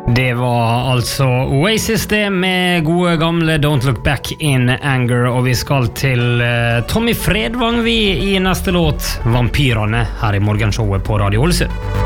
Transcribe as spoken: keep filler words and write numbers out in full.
Det var altså Oasis det med gode gamle Don't Look Back in Anger, og vi skal til uh, Tommy Fredvang vi i neste låt, Vampyrene, her i morgenshowet på Radio Ålesund.